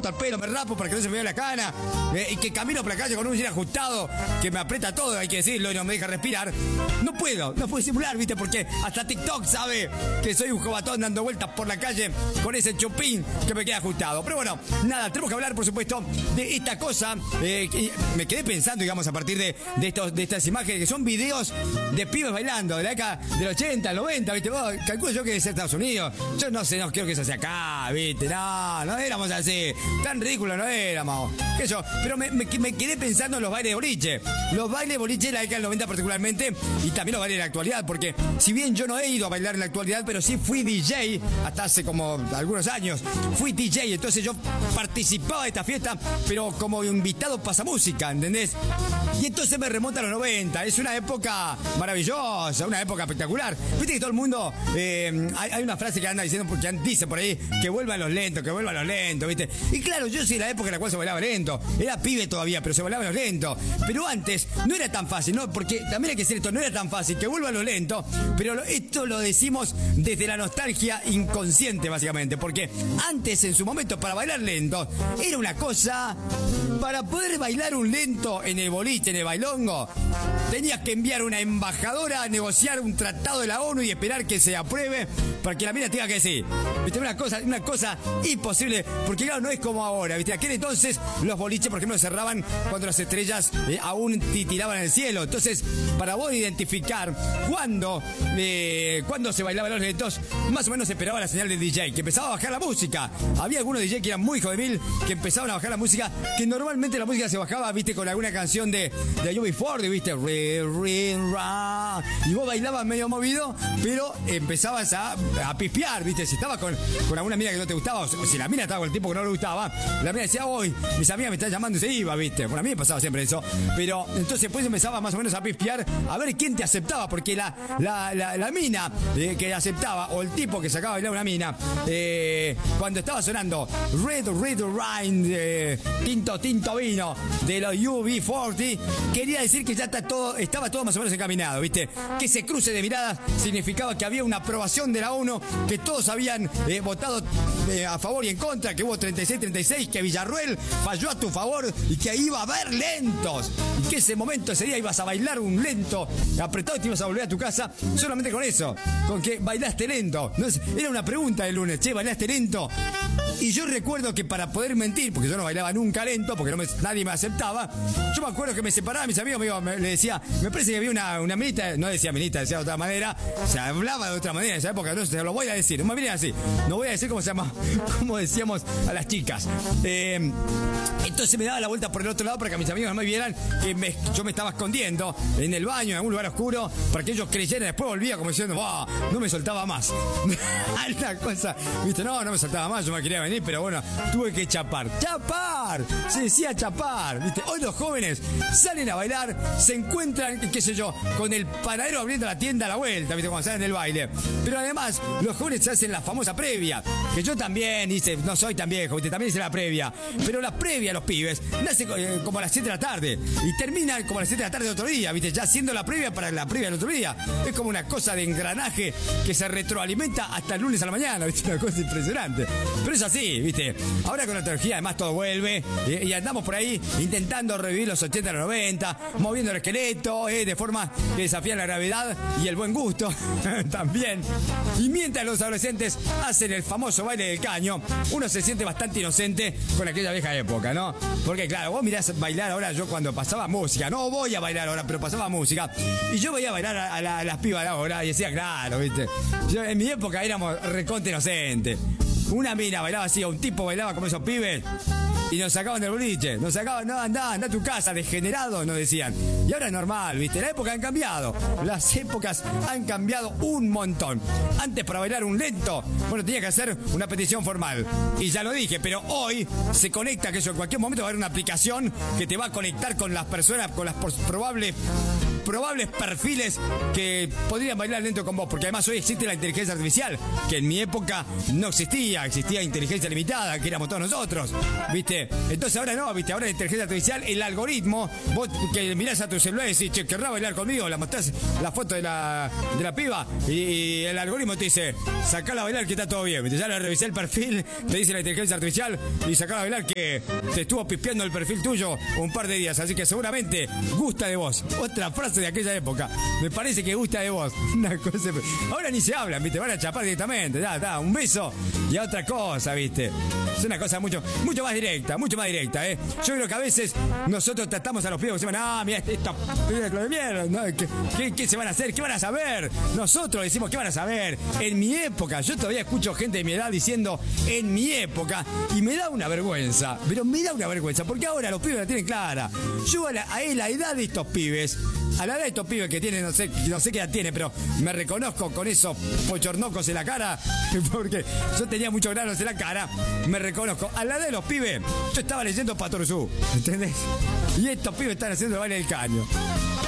corto el pelo, me rapo para que no se me vea la cana, y que camino por la calle con un jean ajustado que me aprieta todo, hay que decirlo, y no me deja respirar. No puedo simular, ¿viste? Porque hasta TikTok sabe que soy un jovatón dando vueltas por la calle con ese chupín que me queda ajustado. Pero bueno, nada, tenemos que hablar, por supuesto, de esta cosa. Me quedé pensando, digamos, a partir de estas imágenes, que son videos de pibes bailando, de la década del 80, el 90, ¿viste? Vos, calculo yo que debe ser Estados Unidos. Yo no sé, no creo que se hace acá, ¿viste? No éramos así. Tan ridículos no éramos. ¿Qué yo? Pero me quedé pensando en los bailes de boliche. Los bailes de boliche de la década del 90 particularmente, y también los bailes de la actualidad, porque si bien yo no he ido a bailar en la actualidad, pero sí fui DJ hasta hace como algunos años. Fui DJ, entonces yo participaba de esta fiesta, pero como invitado pasamúsica, ¿entendés? Y entonces me remonta a los 90. Es una época maravillosa, una época espectacular. Viste que todo el mundo, hay una frase que anda diciendo, porque dice por ahí, que vuelvan los lentos, ¿viste? Y claro, yo soy la época en la cual se bailaba lento. Era pibe todavía, pero se bailaba los lentos. Pero antes no era tan fácil, ¿no? Porque también hay que decir esto, no era tan fácil que vuelvan los lentos, pero esto lo decimos desde la nostalgia inconsciente, básicamente. Porque antes, en su momento, para bailar lento, era una cosa. Para poder bailar un lento en el boliche, en el bailongo, tenías que enviar una embajadora a negociar un tratado de la ONU y esperar que se apruebe para que la mina tenga que decir. ¿Viste? Una cosa imposible, porque claro, no es como ahora, ¿viste? Aquel entonces los boliches, por ejemplo, cerraban cuando las estrellas aún titilaban en el cielo. Entonces, para vos identificar cuándo se bailaban los lentos, más o menos esperaba la señal del DJ, que empezaba a bajar la música. Había algunos DJ que eran muy hijos de mil, que empezaban a bajar la música, que normalmente la música se bajaba, ¿viste? Con alguna canción de UB40, ¿viste? Y vos bailabas medio movido, pero empezabas a pispear, ¿viste? Si estabas con alguna mina que no te gustaba, o si la mina estaba con el tipo que no le gustaba, la mina decía, hoy mis amigas me están llamando y se iba, ¿viste? Bueno, a mí me pasaba siempre eso. Pero entonces después empezaba más o menos a pispear, a ver quién te aceptaba, porque la mina que aceptaba, o el tipo que sacaba a bailar una mina, cuando estaba sonando Red Wine, tinto vino de los UB40, quería decir que ya estaba todo más o menos encaminado, ¿viste? Que ese cruce de miradas significaba que había una aprobación de la ONU, que todos habían votado a favor y en contra, que hubo 36-36, que Villarruel falló a tu favor y que iba a haber lentos, y que ese día ibas a bailar un lento apretado y te ibas a volver a tu casa solamente con eso, con que bailaste lento. Entonces, era una pregunta del lunes, che, ¿bailaste lento? Y yo recuerdo que para poder mentir, porque yo no bailaba nunca lento, porque nadie me aceptaba, yo me acuerdo que me separaba, mis amigos le decía, me parece que había una minita, no decía minita, decía de otra manera, o sea, hablaba de otra manera en esa época, no se lo voy a decir, no me viene así, no voy a decir cómo se llama, como decíamos a las chicas. Entonces me daba la vuelta por el otro lado para que mis amigos no me vieran que yo me estaba escondiendo en el baño, en algún lugar oscuro, para que ellos creyeran. Después volvía como diciendo, no me soltaba más. Una cosa, viste, no me soltaba más, yo me quería venir, pero bueno, tuve que chapar. Se decía chapar, viste. Hoy los jóvenes salen a bailar, se encuentran, qué sé yo, con el panadero abriendo la tienda a la vuelta, viste, cuando salen del baile. Pero además, los jóvenes se hacen la famosa previa, que yo también hice, no soy tan viejo, viste, también hice la previa. Pero la previa, los pibes, nace como a las 7 de la tarde y terminan como a las 7 de la tarde de otro día, viste, ya haciendo la previa para la previa del otro día. Es como una cosa de engranaje que se retroalimenta hasta el lunes a la mañana, viste, una cosa impresionante. Pero es así, viste. Ahora con la tecnología además todo vuelve y andamos por ahí intentando revivir los 80 y los 90, moviendo el esqueleto de forma que desafían la gravedad y el buen gusto también. Y mientras los adolescentes hacen el famoso baile del caño, uno se siente bastante inocente con aquella vieja época, ¿no? Porque claro, vos mirás bailar ahora, yo cuando pasaba música, no voy a bailar ahora, pero pasaba música, y yo veía bailar a las pibas de ahora y decía, claro, viste, yo en mi época éramos recontra inocentes. Una mina bailaba así, o un tipo bailaba como esos pibes y nos sacaban del boliche, nos sacaban, no, anda a tu casa, degenerado, nos decían. Y ahora es normal, ¿viste? Las épocas han cambiado, las épocas han cambiado un montón. Antes, para bailar un lento, bueno, tenía que hacer una petición formal, y ya lo dije, pero hoy se conecta, que eso en cualquier momento va a haber una aplicación que te va a conectar con las personas, con las probables probables perfiles que podrían bailar lento con vos, porque además hoy existe la inteligencia artificial, que en mi época no existía inteligencia limitada, que éramos todos nosotros, ¿viste? Entonces ahora no, ¿viste? Ahora la inteligencia artificial, el algoritmo, vos que mirás a tu celular y decís, che, ¿querrás bailar conmigo? La mostrás la foto de la piba y el algoritmo te dice, sacala a bailar que está todo bien, ¿viste? Ya le revisé el perfil, te dice la inteligencia artificial y sacala a bailar que te estuvo pispeando el perfil tuyo un par de días, así que seguramente gusta de vos. Otra frase de aquella época, me parece que gusta de vos. Una cosa, ahora ni se hablan, ¿viste? Van a chapar directamente, da, un beso y a otra cosa, ¿viste? Es una cosa mucho más directa, ¿eh? Yo creo que a veces nosotros tratamos a los pibes que se van, mira, esto de mierda, ¿no? ¿Qué se van a hacer? ¿Qué van a saber? Nosotros decimos, ¿qué van a saber? En mi época, yo todavía escucho gente de mi edad diciendo, en mi época, y me da una vergüenza, pero me da una vergüenza, porque ahora los pibes la tienen clara. Yo a la edad de estos pibes, que tienen, no sé qué edad tiene, pero me reconozco con esos pochornocos en la cara, porque yo tenía muchos granos en la cara, me reconozco. A la edad de los pibes, yo estaba leyendo Patoruzú, ¿entendés? Y estos pibes están haciendo el baile del caño.